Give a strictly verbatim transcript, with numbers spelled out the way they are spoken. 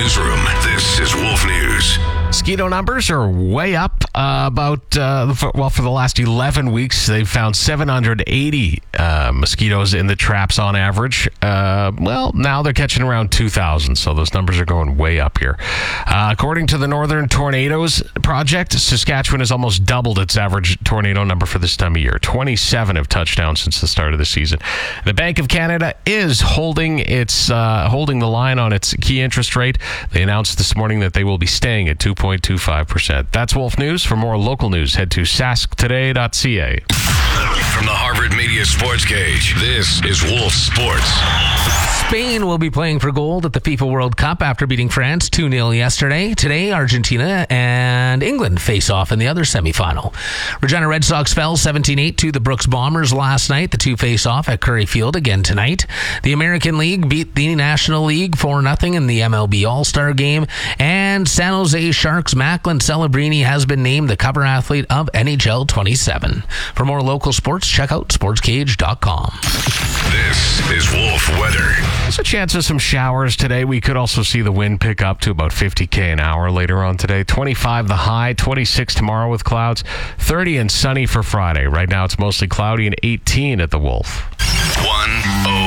newsroom. This is Wolf News. Mosquito numbers are way up. Uh, about, uh, for, well, for the last eleven weeks, they've found seven hundred eighty uh, mosquitoes in the traps on average. Uh, well, now they're catching around two thousand, so those numbers are going way up here. Uh, according to the Northern Tornadoes Project, Saskatchewan has almost doubled its average tornado number for this time of year. twenty-seven have touched down since the start of the season. The Bank of Canada is holding its uh, holding the line on its key interest rate. They announced this morning that they will be staying at two point two five percent. That's Wolf News. For more local news, head to sask today dot c a. From the Harvard Media Sports Cage, this is Wolf Sports. Spain will be playing for gold at the FIFA World Cup after beating France two nil yesterday. Today, Argentina and England face off in the other semifinal. Regina Red Sox fell seventeen eight to the Brooks Bombers last night. The two face off at Curry Field again tonight. The American League beat the National League four nothing in the M L B All-Star Game. And San Jose Sharks' Macklin Celebrini has been named the cover athlete of N H L twenty-seven. For more local sports, check out sports cage dot com. This is Wolf Weather. There's a chance of some showers today. We could also see the wind pick up to about fifty kilometers an hour later on today. twenty-five the high, twenty-six tomorrow with clouds, thirty and sunny for Friday. Right now it's mostly cloudy and eighteen at the Wolf. one oh